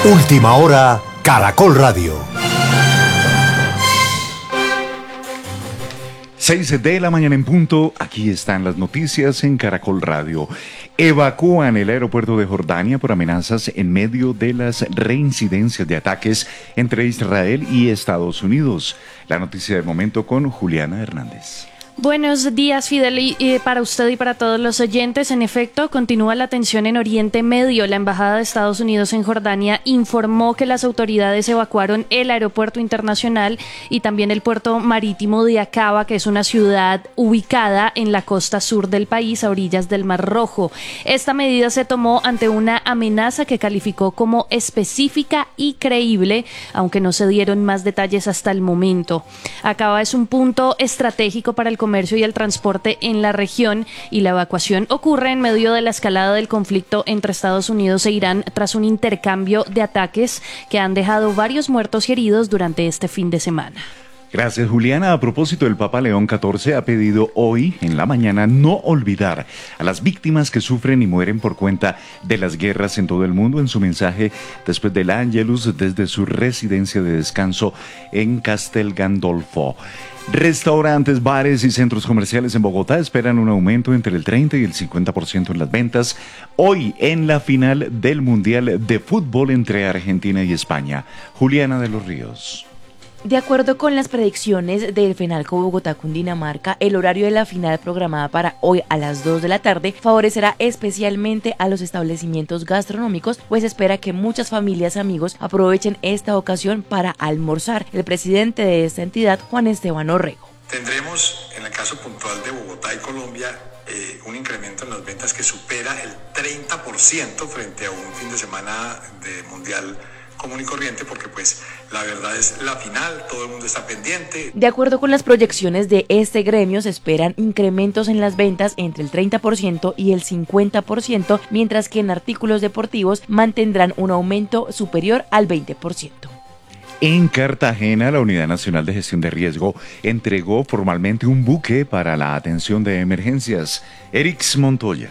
Última hora, Caracol Radio. 6 de la mañana en punto, aquí están las noticias en Caracol Radio. Evacúan el aeropuerto de Jordania por amenazas en medio de las reincidencias de ataques entre Israel y Estados Unidos. La noticia del momento con Juliana Hernández. Buenos días, Fidel, para usted y para todos los oyentes. En efecto, continúa la tensión en Oriente Medio. La Embajada de Estados Unidos en Jordania informó que las autoridades evacuaron el aeropuerto internacional y también el puerto marítimo de Aqaba, que es una ciudad ubicada en la costa sur del país, a orillas del Mar Rojo. Esta medida se tomó ante una amenaza que calificó como específica y creíble, aunque no se dieron más detalles hasta el momento. Aqaba es un punto estratégico para el comercio y el transporte en la región, y la evacuación ocurre en medio de la escalada del conflicto entre Estados Unidos e Irán tras un intercambio de ataques que han dejado varios muertos y heridos durante este fin de semana. Gracias, Juliana. A propósito, el Papa León XIV ha pedido hoy en la mañana no olvidar a las víctimas que sufren y mueren por cuenta de las guerras en todo el mundo. En su mensaje después del Angelus desde su residencia de descanso en Castel Gandolfo. Restaurantes, bares y centros comerciales en Bogotá esperan un aumento entre el 30 y el 50% en las ventas hoy en la final del Mundial de Fútbol entre Argentina y España. Juliana de los Ríos. De acuerdo con las predicciones del FENALCO Bogotá-Cundinamarca, el horario de la final programada para hoy a las 2 de la tarde favorecerá especialmente a los establecimientos gastronómicos, pues espera que muchas familias y amigos aprovechen esta ocasión para almorzar. El presidente de esta entidad, Juan Esteban Orrego. Tendremos, en el caso puntual de Bogotá y Colombia, un incremento en las ventas que supera el 30% frente a un fin de semana de mundial común y corriente, porque pues la verdad es la final, todo el mundo está pendiente. De acuerdo con las proyecciones de este gremio, se esperan incrementos en las ventas entre el 30% y el 50%, mientras que en artículos deportivos mantendrán un aumento superior al 20%. En Cartagena, la Unidad Nacional de Gestión de Riesgo entregó formalmente un buque para la atención de emergencias. Erix Montoya.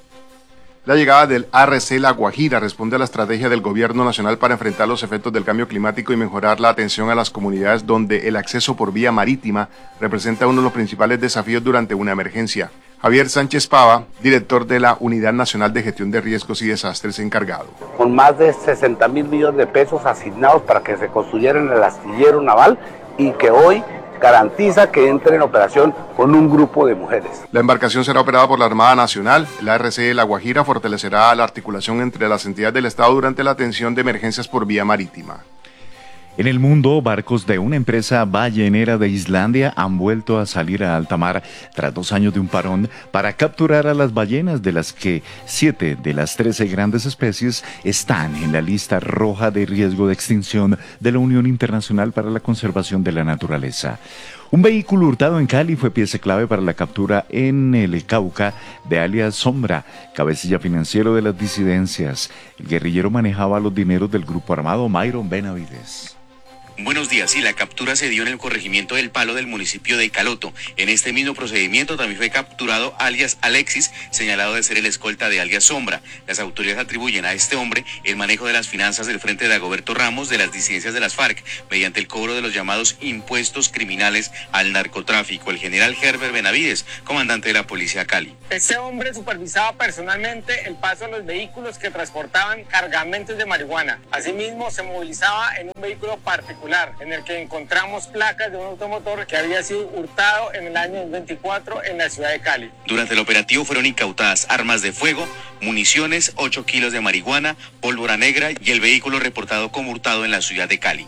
La llegada del ARC La Guajira responde a la estrategia del Gobierno Nacional para enfrentar los efectos del cambio climático y mejorar la atención a las comunidades donde el acceso por vía marítima representa uno de los principales desafíos durante una emergencia. Javier Sánchez Pava, director de la Unidad Nacional de Gestión de Riesgos y Desastres encargado. Con más de 60.000 millones de pesos asignados para que se construyera el astillero naval y que hoy garantiza que entre en operación con un grupo de mujeres. La embarcación será operada por la Armada Nacional. El ARC La Guajira fortalecerá la articulación entre las entidades del Estado durante la atención de emergencias por vía marítima. En el mundo, barcos de una empresa ballenera de Islandia han vuelto a salir a alta mar tras 2 años de un parón para capturar a las ballenas, de las que 7 de las 13 grandes especies están en la lista roja de riesgo de extinción de la Unión Internacional para la Conservación de la Naturaleza. Un vehículo hurtado en Cali fue pieza clave para la captura en el Cauca de alias Sombra, cabecilla financiero de las disidencias. El guerrillero manejaba los dineros del grupo armado Myron Benavides. Buenos días. Sí, la captura se dio en el corregimiento del Palo del municipio de Caloto. En este mismo procedimiento también fue capturado alias Alexis, señalado de ser el escolta de alias Sombra. Las autoridades atribuyen a este hombre el manejo de las finanzas del Frente de Dagoberto Ramos de las disidencias de las FARC, mediante el cobro de los llamados impuestos criminales al narcotráfico. El general Herbert Benavides, comandante de la Policía Cali. Este hombre supervisaba personalmente el paso de los vehículos que transportaban cargamentos de marihuana. Asimismo, se movilizaba en un vehículo particular en el que encontramos placas de un automotor que había sido hurtado en el año 2024 en la ciudad de Cali. Durante el operativo fueron incautadas armas de fuego, municiones, 8 kilos de marihuana, pólvora negra y el vehículo reportado como hurtado en la ciudad de Cali.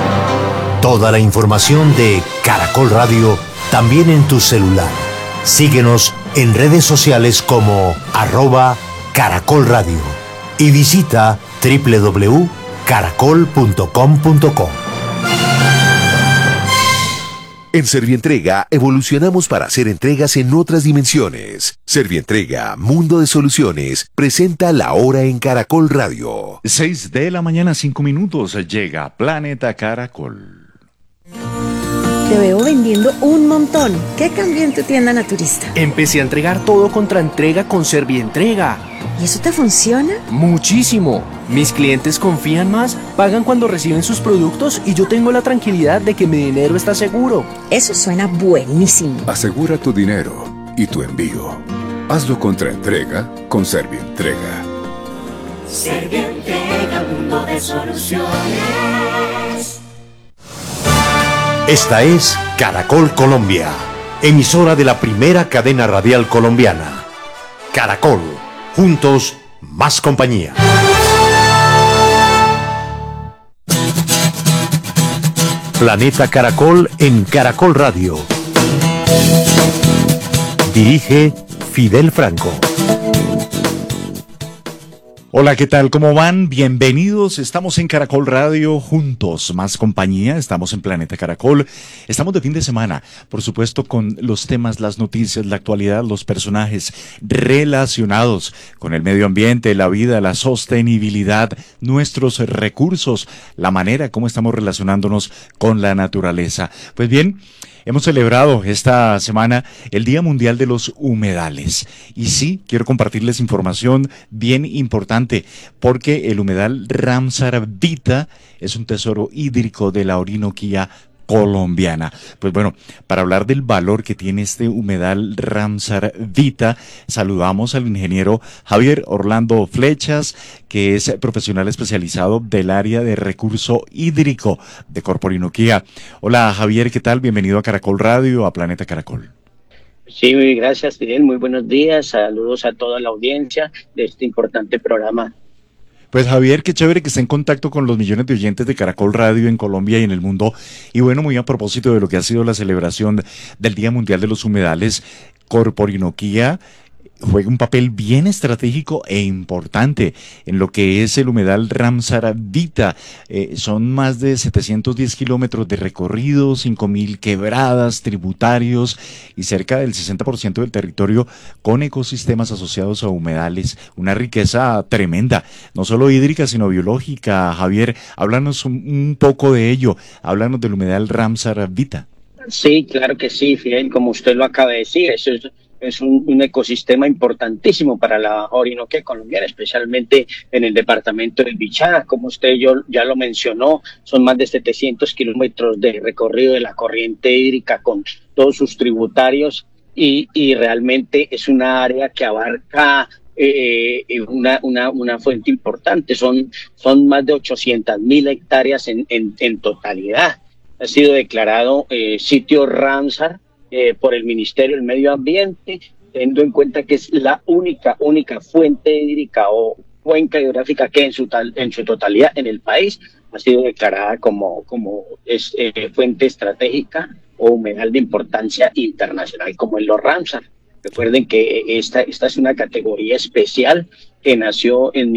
Toda la información de Caracol Radio también en tu celular. Síguenos en redes sociales como @Caracol Radio y visita www.caracol.com.co. En Servientrega evolucionamos para hacer entregas en otras dimensiones. Servientrega, Mundo de Soluciones, presenta La Hora en Caracol Radio. 6 de la mañana, 5 minutos, llega Planeta Caracol. Te veo vendiendo un montón. ¿Qué cambió en tu tienda naturista? Empecé a entregar todo contra entrega con Servientrega. ¿Y eso te funciona? Muchísimo. Mis clientes confían más, pagan cuando reciben sus productos y yo tengo la tranquilidad de que mi dinero está seguro. Eso suena buenísimo. Asegura tu dinero y tu envío. Hazlo contra entrega con Servientrega. Servientrega, mundo de soluciones. Esta es Caracol Colombia, emisora de la primera cadena radial colombiana. Caracol, juntos, más compañía. Planeta Caracol en Caracol Radio. Dirige Fidel Franco. Hola, ¿qué tal? ¿Cómo van? Bienvenidos. Estamos en Caracol Radio, juntos, más compañía. Estamos en Planeta Caracol. Estamos de fin de semana, por supuesto, con los temas, las noticias, la actualidad, los personajes relacionados con el medio ambiente, la vida, la sostenibilidad, nuestros recursos, la manera como estamos relacionándonos con la naturaleza. Pues bien, hemos celebrado esta semana el Día Mundial de los Humedales. Y sí, quiero compartirles información bien importante, porque el humedal Ramsar Vita es un tesoro hídrico de la Orinoquía colombiana. Pues bueno, para hablar del valor que tiene este humedal Ramsar Vita, saludamos al ingeniero Javier Orlando Flechas, que es profesional especializado del área de recurso hídrico de Corpo Orinoquía. Hola Javier, ¿qué tal? Bienvenido a Caracol Radio, a Planeta Caracol. Sí, gracias Fidel, muy buenos días, saludos a toda la audiencia de este importante programa. Pues Javier, qué chévere que esté en contacto con los millones de oyentes de Caracol Radio en Colombia y en el mundo. Y bueno, muy a propósito de lo que ha sido la celebración del Día Mundial de los Humedales, Corpo Orinoquía juega un papel bien estratégico e importante en lo que es el humedal Ramsar Vita. Son más de 710 kilómetros de recorrido, 5.000 quebradas, tributarios y cerca del 60% del territorio con ecosistemas asociados a humedales. Una riqueza tremenda, no solo hídrica, sino biológica. Javier, háblanos un poco de ello. Háblanos del humedal Ramsar Vita. Sí, claro que sí, Fidel, como usted lo acaba de decir, eso es un ecosistema importantísimo para la Orinoquía colombiana, especialmente en el departamento del Bichada. Como usted ya lo mencionó, son más de 700 kilómetros de recorrido de la corriente hídrica con todos sus tributarios y realmente es una área que abarca una fuente importante. Son más de 800.000 hectáreas en totalidad. Ha sido declarado sitio Ramsar por el Ministerio del Medio Ambiente, teniendo en cuenta que es la única fuente hídrica o cuenca hidrográfica que en su totalidad en el país ha sido declarada como fuente estratégica o humedal de importancia internacional, como en los Ramsar. Recuerden que esta es una categoría especial que nació en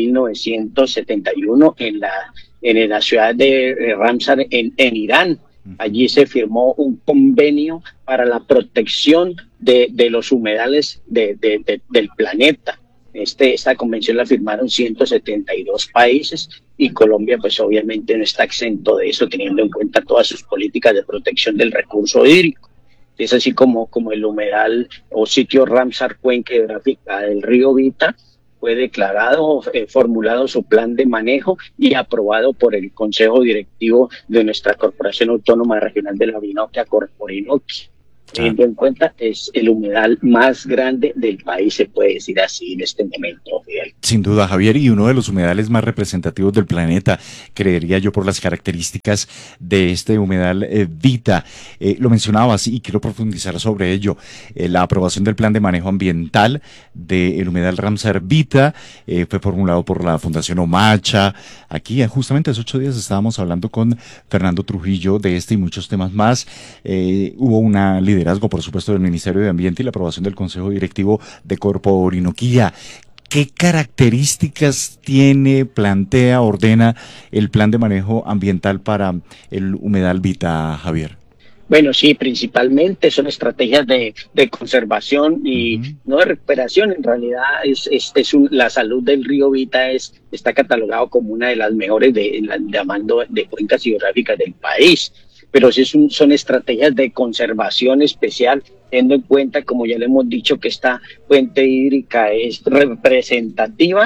1971 en la ciudad de Ramsar en Irán. Allí se firmó un convenio para la protección de los humedales del planeta. Esta convención la firmaron 172 países y Colombia pues obviamente no está exento de eso, teniendo en cuenta todas sus políticas de protección del recurso hídrico. Es así como el humedal o sitio Ramsar Cuenca Hidrográfica del río Vita fue declarado, formulado su plan de manejo y aprobado por el Consejo Directivo de nuestra Corporación Autónoma Regional de la Orinoquia, Corpo Orinoquia. Teniendo en cuenta, es el humedal más grande del país, se puede decir así en este momento, Fidel. Sin duda, Javier, y uno de los humedales más representativos del planeta, creería yo, por las características de este humedal Vita. Lo mencionabas y quiero profundizar sobre ello. La aprobación del plan de manejo ambiental del humedal Ramsar Vita fue formulado por la Fundación Omacha. Aquí, justamente hace 8 días, estábamos hablando con Fernando Trujillo de este y muchos temas más. Hubo una liderazgo, por supuesto, del Ministerio de Ambiente y la aprobación del Consejo Directivo de Corpo Orinoquía. ¿Qué características plantea, ordena el plan de manejo ambiental para el humedal Vita, Javier? Bueno, sí, principalmente son estrategias de conservación y no de recuperación. En realidad la salud del río Vita está catalogado como una de las mejores llamando de cuencas hidrográficas del país. Pero sí son estrategias de conservación especial, teniendo en cuenta, como ya le hemos dicho, que esta fuente hídrica es representativa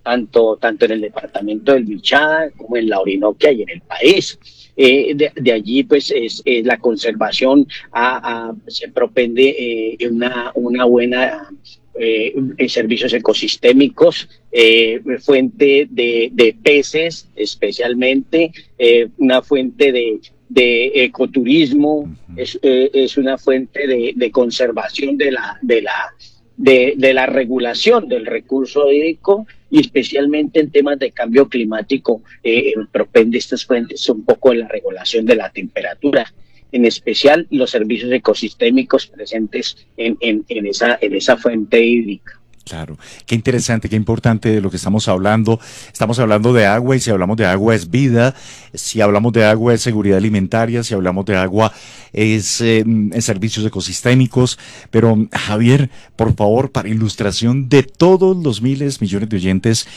tanto en el departamento del Bichada como en la Orinoquia y en el país. De allí pues es la conservación se propende una buena servicios ecosistémicos, fuente de peces especialmente, una fuente de ecoturismo, es una fuente de conservación de la regulación del recurso hídrico, y especialmente en temas de cambio climático propende estas fuentes un poco en la regulación de la temperatura, en especial los servicios ecosistémicos presentes en esa fuente hídrica. Claro, qué interesante, qué importante de lo que estamos hablando. Estamos hablando de agua, y si hablamos de agua es vida, si hablamos de agua es seguridad alimentaria, si hablamos de agua es servicios ecosistémicos. Pero Javier, por favor, para ilustración de todos los miles, millones de oyentes,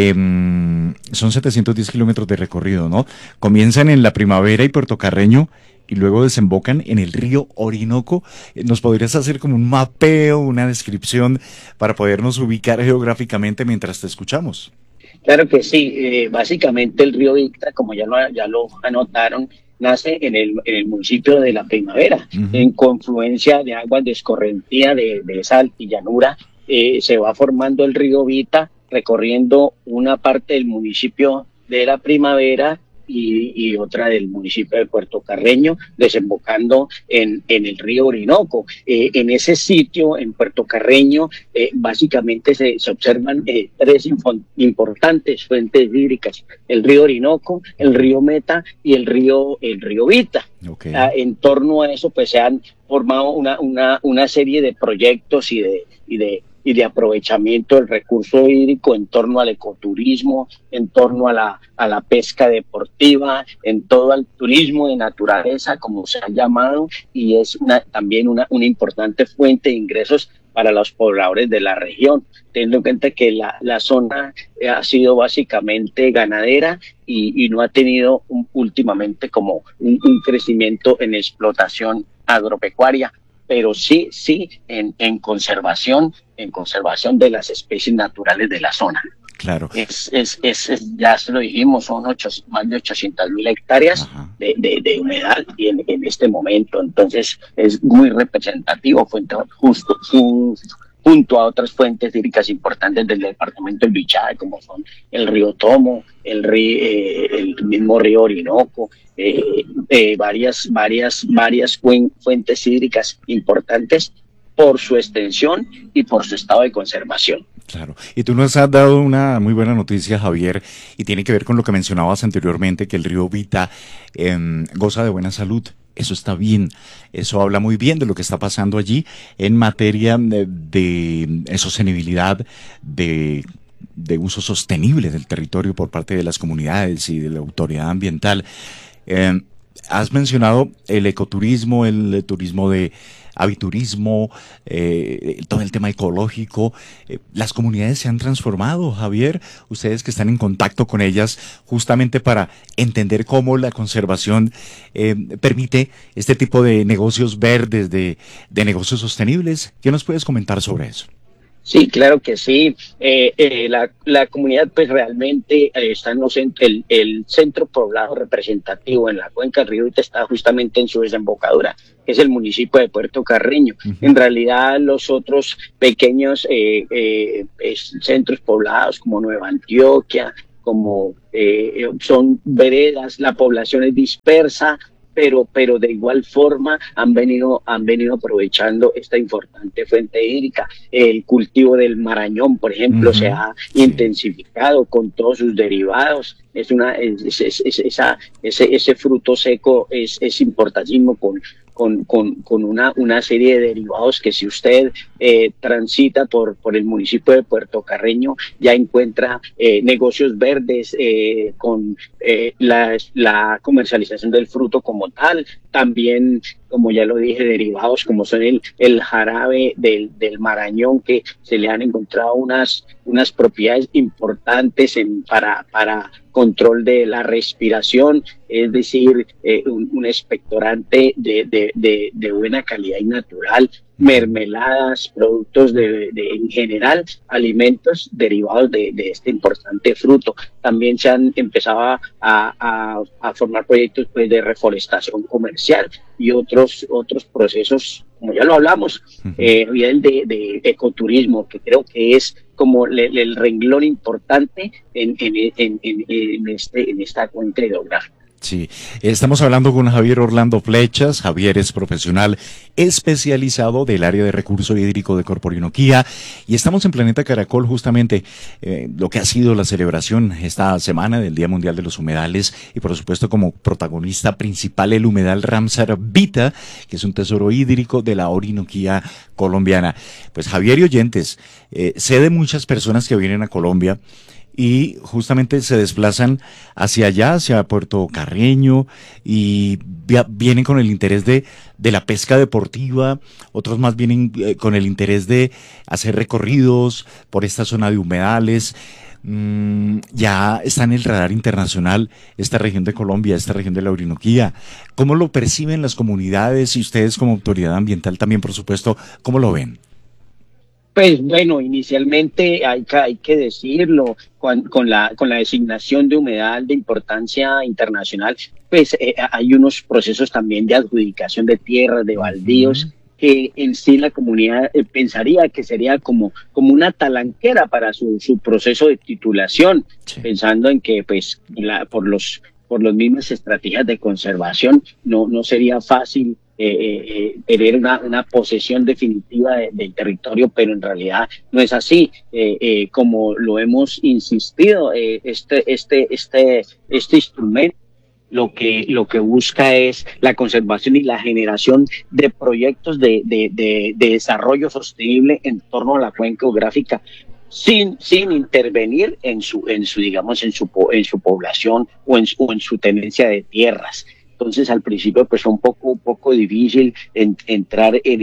son 710 kilómetros de recorrido, ¿no? Comienzan en La Primavera y Puerto Carreño, y luego desembocan en el río Orinoco. ¿Nos podrías hacer como un mapeo, una descripción para podernos ubicar geográficamente mientras te escuchamos? Claro que sí. Básicamente el río Victa, como ya lo anotaron, nace en el municipio de La Primavera, en confluencia de aguas de escorrentía de esa altillanura. Se va formando el río Vita, recorriendo una parte del municipio de La Primavera y otra del municipio de Puerto Carreño, desembocando en el río Orinoco. En ese sitio, en Puerto Carreño, básicamente se observan tres importantes fuentes hídricas: el río Orinoco, el río Meta y el río Vita. Okay. En torno a eso pues se han formado una serie de proyectos y de aprovechamiento del recurso hídrico en torno al ecoturismo, en torno a la pesca deportiva, en todo el turismo de naturaleza, como se ha llamado, y es también una importante fuente de ingresos para los pobladores de la región, teniendo en cuenta que la zona ha sido básicamente ganadera y no ha tenido últimamente como un crecimiento en explotación agropecuaria, pero sí en conservación de las especies naturales de la zona. Claro. Ya se lo dijimos, son más de 800.000 hectáreas de humedal y en este momento. Entonces es muy representativo, junto a otras fuentes hídricas importantes del departamento del Bichada, como son el río Tomo, el mismo río Orinoco, varias fuentes hídricas importantes por su extensión y por su estado de conservación. Claro, y tú nos has dado una muy buena noticia, Javier, y tiene que ver con lo que mencionabas anteriormente, que el río Vita goza de buena salud. Eso está bien, eso habla muy bien de lo que está pasando allí en materia de sostenibilidad, de uso sostenible del territorio por parte de las comunidades y de la autoridad ambiental. Has mencionado el ecoturismo, el turismo de aviturismo, todo el tema ecológico. Las comunidades se han transformado, Javier, ustedes que están en contacto con ellas, justamente para entender cómo la conservación permite este tipo de negocios verdes, de negocios sostenibles. ¿Qué nos puedes comentar sobre eso? Sí, claro que sí. La comunidad pues realmente está en el centro poblado representativo en la cuenca del río Vita está justamente en su desembocadura, que es el municipio de Puerto Carreño. En realidad los otros pequeños centros poblados como Nueva Antioquia, como son veredas, la población es dispersa, pero de igual forma han venido aprovechando esta importante fuente hídrica. El cultivo del marañón, por ejemplo, se ha intensificado con todos sus derivados. Ese fruto seco es importantísimo con una serie de derivados que si usted transita por el municipio de Puerto Carreño ya encuentra negocios verdes con la comercialización del fruto como tal, también, como ya lo dije, derivados como son el jarabe del marañón, que se le han encontrado unas propiedades importantes para control de la respiración, es decir, un expectorante de buena calidad y natural. mermeladas, productos en general, alimentos derivados de este importante fruto. También se han empezado a formar proyectos pues, de reforestación comercial y otros procesos, como ya lo hablamos, bien de ecoturismo, que creo que es como el renglón importante en esta cuenca hidrográfica. Sí, estamos hablando con Javier Orlando Flechas. Javier es profesional especializado del área de recurso hídrico de Corporinoquía y estamos en Planeta Caracol justamente lo que ha sido la celebración esta semana del Día Mundial de los Humedales y por supuesto como protagonista principal el humedal Ramsar Vita, que es un tesoro hídrico de la Orinoquía colombiana. Pues Javier y oyentes, sé de muchas personas que vienen a Colombia y justamente se desplazan hacia allá, hacia Puerto Carreño, y vienen con el interés de la pesca deportiva, otros más vienen con el interés de hacer recorridos por esta zona de humedales. Ya está en el radar internacional esta región de Colombia, esta región de la Orinoquía. ¿Cómo lo perciben las comunidades y ustedes como autoridad ambiental también, por supuesto, cómo lo ven? Pues bueno, inicialmente hay que decirlo, con la designación de humedal de importancia internacional, pues hay unos procesos también de adjudicación de tierras, de baldíos, que en sí la comunidad pensaría que sería como una talanquera para su proceso de titulación, pensando en que pues por los mismas estrategias de conservación no sería fácil tener una posesión definitiva del territorio, pero en realidad no es así. Como lo hemos insistido, este instrumento lo que busca es la conservación y la generación de proyectos de desarrollo sostenible en torno a la cuenca geográfica, sin intervenir en su población o en su tenencia de tierras. Entonces al principio pues fue un poco difícil entrar en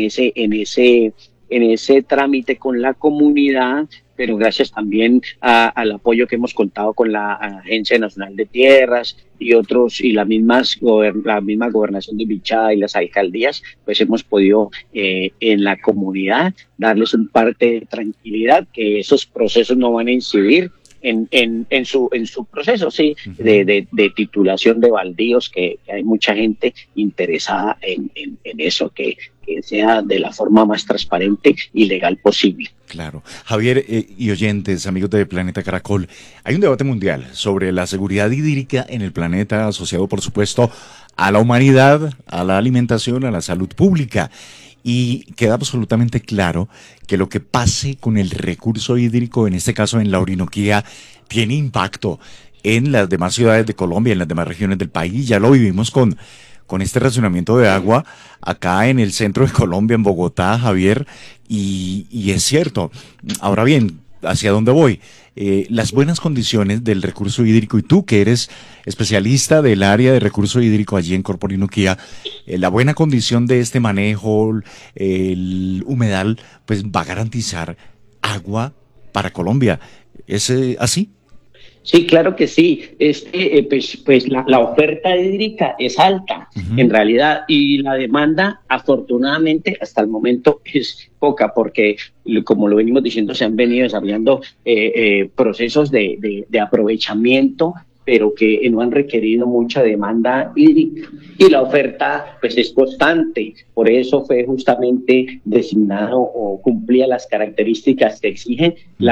ese trámite con la comunidad, pero gracias también al apoyo que hemos contado con la Agencia Nacional de Tierras y otros, y la misma gobernación de Bichada y las alcaldías, pues hemos podido en la comunidad darles un parte de tranquilidad, que esos procesos no van a incidir en su proceso, sí, de titulación de baldíos, que hay mucha gente interesada en eso, que sea de la forma más transparente y legal posible. Claro. Javier y oyentes, amigos de Planeta Caracol, hay un debate mundial sobre la seguridad hídrica en el planeta, asociado por supuesto a la humanidad, a la alimentación, a la salud pública. Y queda absolutamente claro que lo que pase con el recurso hídrico, en este caso en la Orinoquía, tiene impacto en las demás ciudades de Colombia, en las demás regiones del país. Ya lo vivimos con este racionamiento de agua acá en el centro de Colombia, en Bogotá, Javier, y es cierto. Ahora bien, ¿hacia dónde voy? Las buenas condiciones del recurso hídrico, y tú que eres especialista del área de recurso hídrico allí en Corporinoquía, la buena condición de este manejo, el humedal, pues va a garantizar agua para Colombia. ¿Es así? Sí, claro que sí. Pues la oferta hídrica es alta, en realidad, y la demanda, afortunadamente, hasta el momento es poca, porque, como lo venimos diciendo, se han venido desarrollando procesos de aprovechamiento, pero que no han requerido mucha demanda hídrica, y la oferta pues es constante. Por eso fue justamente designado o cumplía las características que exige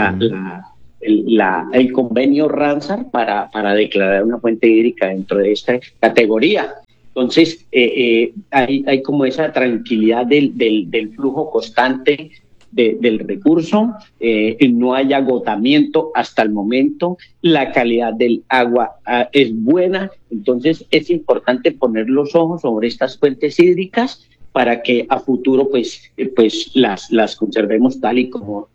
el convenio Ramsar para declarar una fuente hídrica dentro de esta categoría. Entonces, hay como esa tranquilidad del flujo constante del recurso, no hay agotamiento hasta el momento, la calidad del agua es buena. Entonces es importante poner los ojos sobre estas fuentes hídricas para que a futuro pues las conservemos tal y como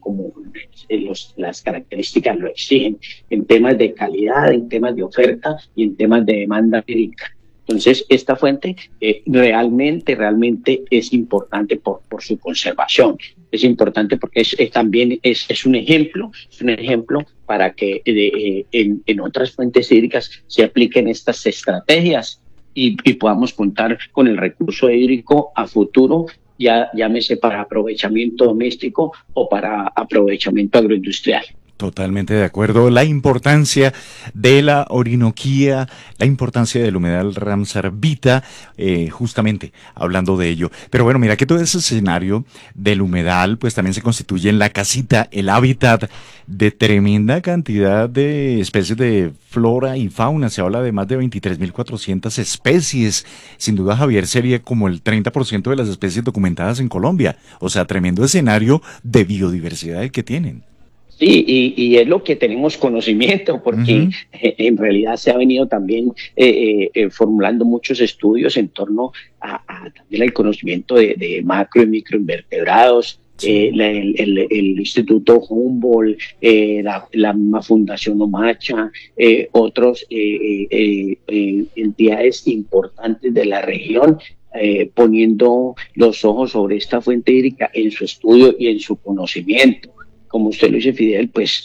las características lo exigen, en temas de calidad, en temas de oferta y en temas de demanda hídrica. Entonces, esta fuente realmente es importante por su conservación. Es importante porque también es un ejemplo para que en otras fuentes hídricas se apliquen estas estrategias y podamos contar con el recurso hídrico a futuro, ya llámese para aprovechamiento doméstico o para aprovechamiento agroindustrial. Totalmente de acuerdo. La importancia de la Orinoquía, la importancia del humedal Ramsar Vita, justamente hablando de ello. Pero bueno, mira que todo ese escenario del humedal, pues también se constituye en la casita, el hábitat de tremenda cantidad de especies de flora y fauna. Se habla de más de 23.400 especies. Sin duda, Javier, sería como el 30% de las especies documentadas en Colombia. O sea, tremendo escenario de biodiversidad el que tienen. Sí, y es lo que tenemos conocimiento, porque en realidad se ha venido también formulando muchos estudios en torno a también el conocimiento de macro y microinvertebrados. El Instituto Humboldt, la misma Fundación Omacha, otros entidades importantes de la región, poniendo los ojos sobre esta fuente hídrica en su estudio y en su conocimiento. Como usted lo dice, Fidel, pues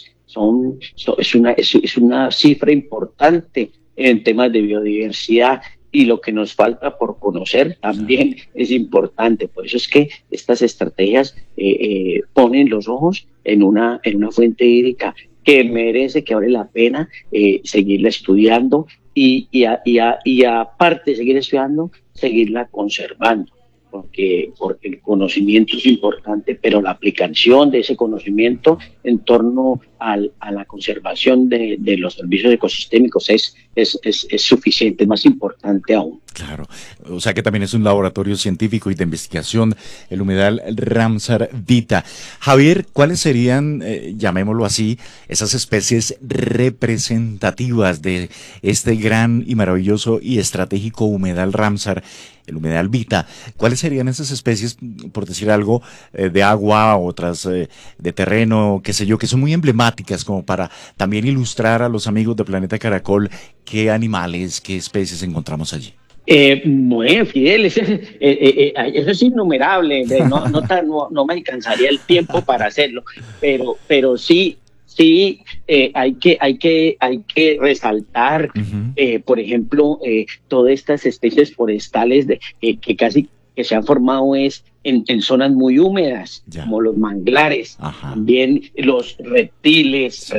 es una cifra importante en temas de biodiversidad, y lo que nos falta por conocer también es importante. Por eso es que estas estrategias ponen los ojos en una fuente hídrica que merece, que vale la pena seguirla estudiando y aparte de seguir estudiando, seguirla conservando. Porque el conocimiento es importante, pero la aplicación de ese conocimiento en torno a la conservación de los servicios ecosistémicos es suficiente, es más importante aún. Claro, o sea que también es un laboratorio científico y de investigación, el humedal Ramsar Vita. Javier, ¿cuáles serían, llamémoslo así, esas especies representativas de este gran y maravilloso y estratégico humedal Ramsar, el humedal Vita? ¿Cuáles serían esas especies, por decir algo, de agua, otras de terreno, qué sé yo, que son muy emblemáticas como para también ilustrar a los amigos de Planeta Caracol qué animales, qué especies encontramos allí? Muy Fidel, eso es innumerable, no me alcanzaría el tiempo para hacerlo, pero sí, hay que resaltar, por ejemplo, todas estas especies forestales que casi que se han formado en zonas muy húmedas, como los manglares. También los reptiles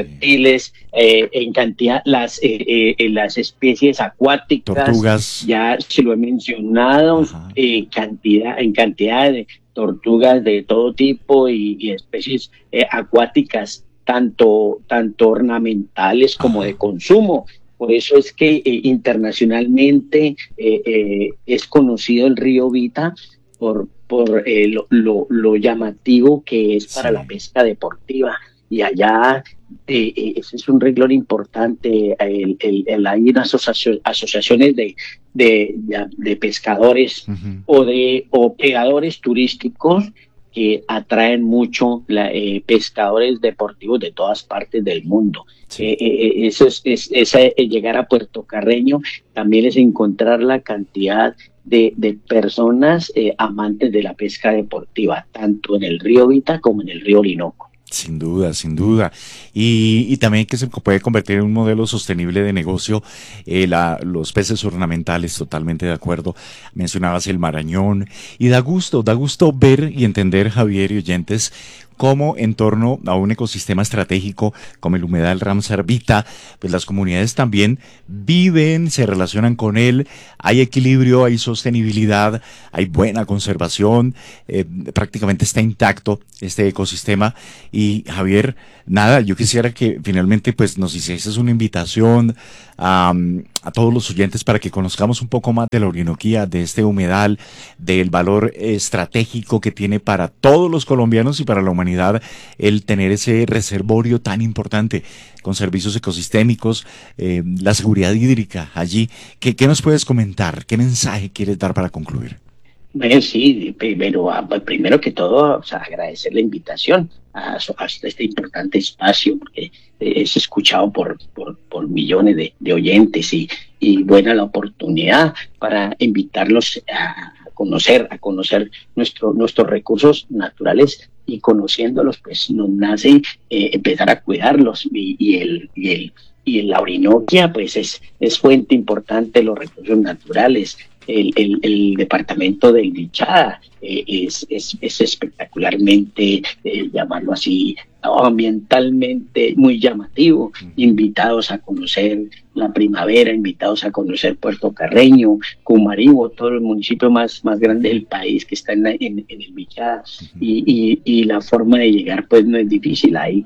en cantidad, las especies acuáticas, tortugas, ya se lo he mencionado, en cantidad de tortugas de todo tipo y especies acuáticas, tanto ornamentales como de consumo. Por eso es que internacionalmente es conocido el río Vita por lo llamativo que es para la pesca deportiva. Y allá ese es un renglón importante. Hay unas asociaciones de pescadores o creadores turísticos que atraen mucho pescadores deportivos de todas partes del mundo. Eso es llegar a Puerto Carreño, también es encontrar la cantidad de personas amantes de la pesca deportiva, tanto en el río Vita como en el río Orinoco. Sin duda, sin duda. Y también que se puede convertir en un modelo sostenible de negocio, los peces ornamentales, totalmente de acuerdo. Mencionabas el marañón y da gusto ver y entender, Javier y oyentes, cómo en torno a un ecosistema estratégico como el humedal Ramsar Vita, pues las comunidades también viven, se relacionan con él, hay equilibrio, hay sostenibilidad, hay buena conservación, prácticamente está intacto este ecosistema. Y Javier, nada, yo quisiera que finalmente pues nos hicieses una invitación a todos los oyentes para que conozcamos un poco más de la Orinoquía, de este humedal, del valor estratégico que tiene para todos los colombianos y para la humanidad el tener ese reservorio tan importante con servicios ecosistémicos, la seguridad hídrica allí. ¿Qué nos puedes comentar? ¿Qué mensaje quieres dar para concluir? Sí, primero que todo, agradecer la invitación a este importante espacio, porque es escuchado por millones de oyentes y buena la oportunidad para invitarlos a conocer nuestros recursos naturales, y conociéndolos pues nos nace empezar a cuidarlos, y la Orinoquia pues es fuente importante de los recursos naturales. El departamento del Bichada es espectacularmente, llamarlo así, ambientalmente muy llamativo. Invitados a conocer la primavera, invitados a conocer Puerto Carreño, Cumaribo, todo el municipio más grande del país que está en el Bichada, y la forma de llegar pues no es difícil. Hay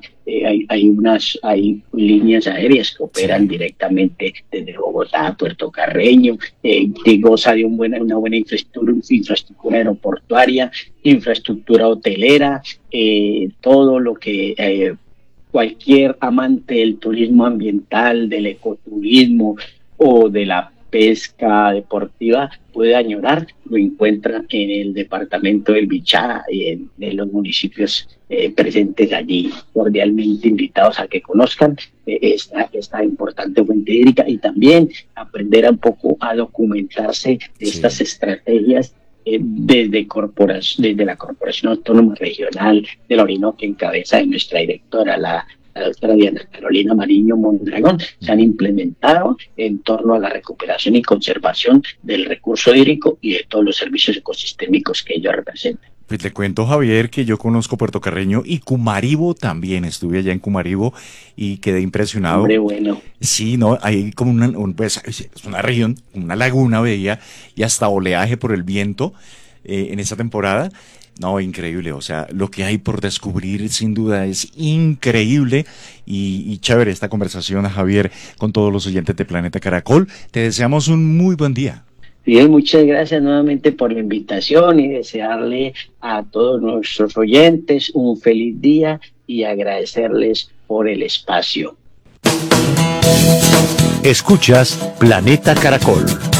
líneas aéreas que operan directamente desde Bogotá a Puerto Carreño, que goza de una buena infraestructura aeroportuaria, infraestructura hotelera, todo lo que cualquier amante del turismo ambiental, del ecoturismo o de la pesca deportiva puede añorar, lo encuentra en el departamento del Bichada y en los municipios presentes allí. Cordialmente invitados a que conozcan esta importante fuente hídrica y también aprender un poco a documentarse de estas estrategias desde la Corporación Autónoma Regional de la Orinoquia, en cabeza de nuestra directora, la doctora Diana Carolina Mariño Mondragón, se han implementado en torno a la recuperación y conservación del recurso hídrico y de todos los servicios ecosistémicos que ellos representan. Pues le cuento, Javier, que yo conozco Puerto Carreño y Cumaribo también. Estuve allá en Cumaribo y quedé impresionado. Hombre, bueno. Sí, no, hay como pues, es una región, una laguna bella y hasta oleaje por el viento en esta temporada. No, increíble, o sea, lo que hay por descubrir sin duda es increíble y chévere esta conversación, Javier, con todos los oyentes de Planeta Caracol. Te deseamos un muy buen día. Bien, muchas gracias nuevamente por la invitación y desearle a todos nuestros oyentes un feliz día y agradecerles por el espacio. Escuchas Planeta Caracol.